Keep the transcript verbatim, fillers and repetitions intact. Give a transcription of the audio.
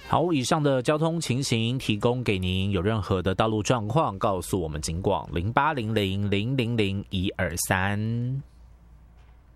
好，以上的交通情形提供给您，有任何的道路状况，告诉我们警广零八零零零零零一二三。